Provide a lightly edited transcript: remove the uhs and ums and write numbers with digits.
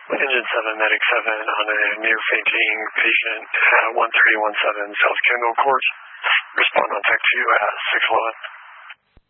Engine 7, Medic 7 on a new fainting patient at 1317 South Kendall Court. Respond on Tech 2 at 611.